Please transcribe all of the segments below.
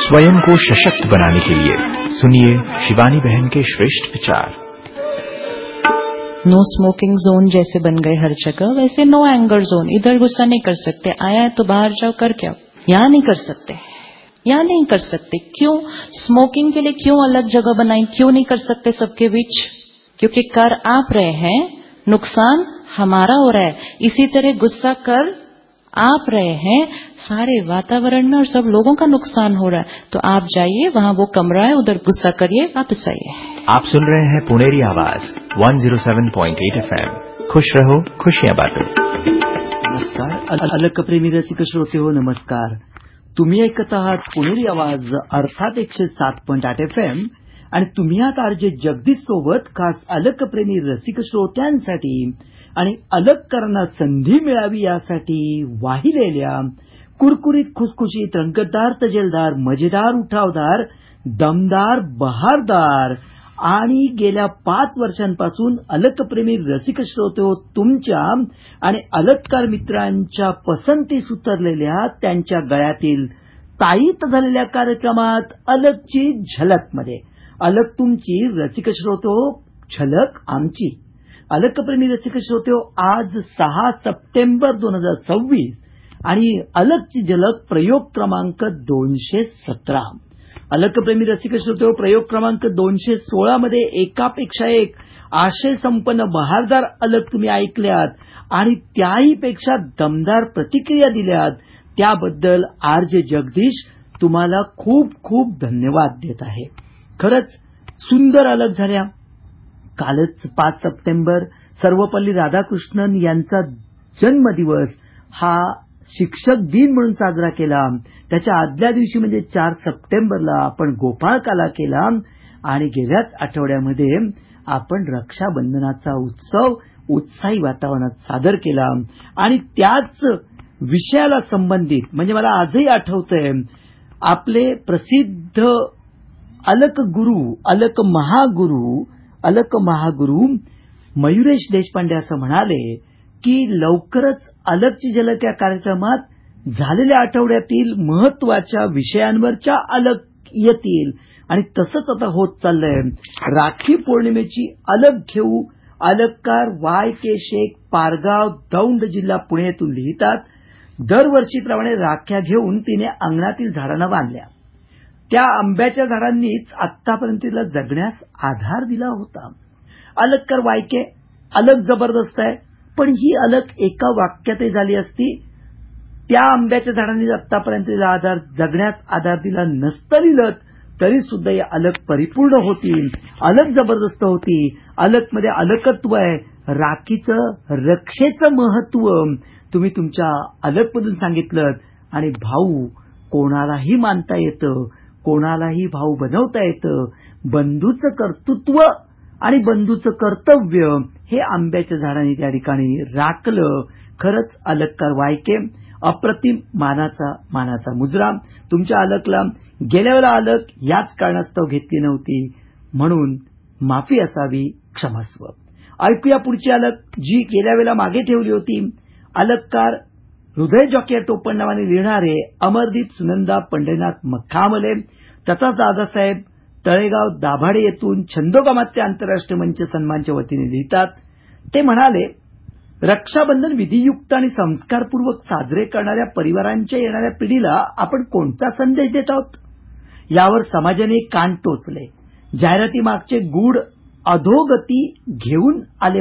स्वयं को सशक्त बनाने के लिए सुनिए शिवानी बहन के श्रेष्ठ विचार। नो स्मोकिंग जोन जैसे बन गए हर जगह, वैसे नो एंगर जोन। इधर गुस्सा नहीं कर सकते, आया है तो बाहर जाओ कर क्या, यहाँ नहीं कर सकते, यहाँ नहीं कर सकते। क्यों? स्मोकिंग के लिए क्यों अलग जगह बनाई? क्यों नहीं कर सकते सबके बीच? क्योंकि कर आप रहे हैं, नुकसान हमारा हो रहा है। इसी तरह गुस्सा कर आप रहे हैं, सारे वातावरण में और सब लोगों का नुकसान हो रहा है। तो आप जाइए, वहां वो कमरा है, उधर गुस्सा करिए, वापस आइए। आप सुन रहे हैं पुनेरी आवाज 107.8 FM। खुश रहो, खुशियां बांटो। नमस्कार अलग प्रेमी रसिक श्रोते हो, नमस्कार। तुम्ही ऐकत आहात पुनेरी आवाज अर्थात 107.8 FM आणि तुम्ही आहात आरजे जगदीश सोबत खास अलग प्रेमी रसिक श्रोत्यांसाठी आणि अलग करण्यास संधी मिळावी यासाठी वाहिलेल्या कुरकुरीत, खुसखुशीत, रंगतदार, तजेलदार, मजेदार, उठावदार, दमदार, बहारदार आणि गेल्या 5 वर्षांपासून अलकप्रेमी रसिक श्रोते हो तुमच्या आणि अलगकार मित्रांच्या पसंतीस उतरलेल्या त्यांच्या गळ्यातील ताईत झालेल्या कार्यक्रमात अलगची झलकमध्ये अलग तुमची, रसिक श्रोते हो झलक आमची। अलकप्रेमी रसिक श्रोते हो, आज 6 सप्टेंबर 2026 आणि अलगची झलक प्रयोग क्रमांक 217। अलकप्रेमी रसिक श्रोते हो, प्रयोग क्रमांक 216 मध्ये एकापेक्षा एक आशय संपन्न बहारदार अलग तुम्ही ऐकल्यात आणि त्याही पेक्षा दमदार प्रतिक्रिया दिल्यात, त्याबद्दल आरजे जगदीश तुम्हाला खूप खूप धन्यवाद देत आहे। खरंच सुंदर अलग झाल्या। कालच 5 सप्टेंबर सर्वपल्ली राधाकृष्णन यांचा जन्मदिवस हा शिक्षक दिन म्हणून साजरा केला। त्याच्या आदल्या दिवशी म्हणजे 4 सप्टेंबरला आपण गोपाळकाला केला आणि गेल्याच आठवड्यामध्ये आपण रक्षाबंधनाचा उत्सव उत्साही वातावरणात सादर केला आणि त्याच विषयाला संबंधित म्हणजे मला आजही आठवतंय आपले प्रसिद्ध अलक महागुरु मयुरेश देशपांडे असं म्हणाले की लवकरच अलगची झलक या कार्यक्रमात झालेल्या आठवड्यातील महत्वाच्या विषयांवरच्या अलग येतील आणि तसंच आता होत चाललंय। राखी पौर्णिमेची अलग घेऊ अलगकार YK शेख पारगाव दौंड जिल्हा पुणे येथून लिहितात, दरवर्षीप्रमाणे राख्या घेऊन तिने अंगणातील झाडांना बांधल्या। त्या आंब्याच्या झाडांनीच आतापर्यंत तिला जगण्यास आधार दिला होता। अलगकर YK अलग जबरदस्त आहे, पण ही अलग एका वाक्यातही झाली असती। त्या आंब्याच्या झाडांनी आतापर्यंत तिला जगण्यास आधार दिला नसतं लिहिलं तरी सुद्धा ही अलग परिपूर्ण होती, अलग जबरदस्त होती। अलगमध्ये अलगत्व आहे, राखीचं रक्षेचं महत्व तुम्ही तुमच्या अलगमधून सांगितलं आणि भाऊ कोणालाही मानता येतं, कोणालाही भाऊ बनवता येतं। बंधूचं कर्तृत्व आणि बंधूचं कर्तव्य हे आंब्याच्या झाडांनी त्या ठिकाणी राखलं। खरंच अलगकार YK अप्रतिम मानाचा मुजरा। तुमच्या अलगला गेल्या वेळेला अलग याच कारणास्तव घेतली नव्हती म्हणून माफी असावी, क्षमस्व। ऐकूया पुढची अलग जी गेल्या वेळेला मागे ठेवली होती। अलगकार हृदय जॉकी टोपण नावाने लिहिणारे अमरदीप सुनंदा पंढरीनाथ मखामले तथा दादासाहेब तळेगाव दाभाडे येथून छंदोगामाचे आंतरराष्ट्रीय मंच सन्मानच्या वतीने लिहितात। ते म्हणाले, रक्षाबंधन विधियुक्त आणि संस्कारपूर्वक साजरे करणाऱ्या परिवारांच्या येणाऱ्या पिढीला आपण कोणता संदेश देत आहोत यावर समाजाने कान टोचले। जाहिरातीमागचे गूढ अधोगती घेऊन आले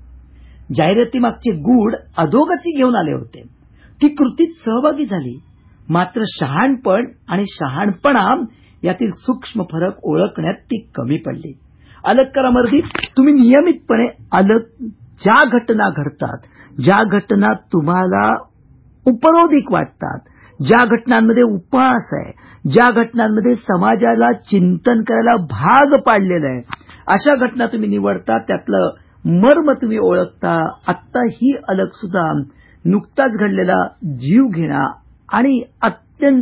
होते। ती कृतीत सहभागी झाली, मात्र शहाणपण आणि शहाणपणा यातील सूक्ष्म फरक ओळखण्यात ती कमी पडली। अलगकर अमरदीप, तुम्ही नियमितपणे अलग ज्या घटना घडतात, ज्या घटना तुम्हाला उपरोधिक वाटतात, ज्या घटनांमध्ये उपहास आहे, ज्या घटनांमध्ये समाजाला चिंतन करायला भाग पाडलेलं आहे, अशा घटना तुम्ही निवडता, त्यातलं मर्म तुम्ही ओळखता। आत्ता ही अलग सुद्धा नुकताच घडलेला जीव घेणा आणि